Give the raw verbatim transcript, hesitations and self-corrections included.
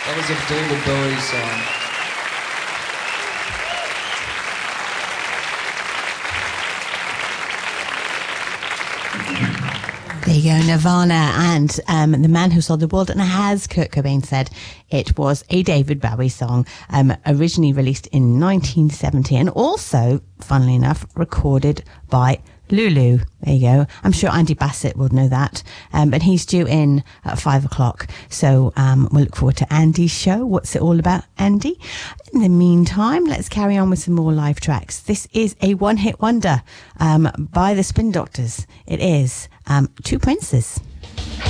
That was a David Bowie song. There you go, Nirvana, and um, The Man Who Sold the World. And as Kurt Cobain said, it was a David Bowie song, um, originally released in nineteen seventy, and also, funnily enough, recorded by Lulu. There you go. I'm sure Andy Bassett would know that. Um, but he's due in at five o'clock. So um, we'll look forward to Andy's show. What's it all about, Andy? In the meantime, let's carry on with some more live tracks. This is a one-hit wonder um, by the Spin Doctors. It is um, Two Princes.